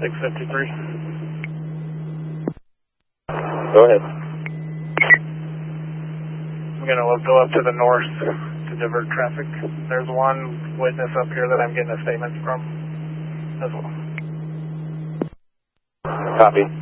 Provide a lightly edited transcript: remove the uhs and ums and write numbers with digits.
653. Go ahead. I'm going to go up to the north to divert traffic. There's one witness up here that I'm getting a statement from as well. Copy.